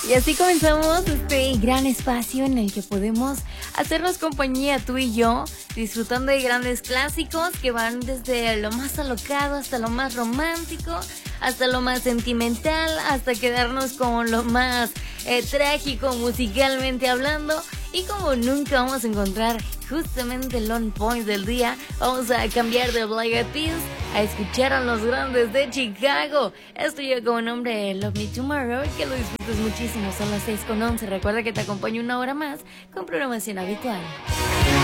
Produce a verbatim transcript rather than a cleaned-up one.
Y así comenzamos este gran espacio en el que podemos hacernos compañía tú y yo, disfrutando de grandes clásicos que van desde lo más alocado hasta lo más romántico, hasta lo más sentimental, hasta quedarnos con lo más eh, trágico musicalmente hablando. Y como nunca vamos a encontrar justamente el on point del día, vamos a cambiar de Black Eyed Peas a escuchar a los grandes de Chicago. Esto ya como nombre Love Me Tomorrow, y que lo disfrutes muchísimo. Son las seis con once. Recuerda que te acompaño una hora más con programación habitual.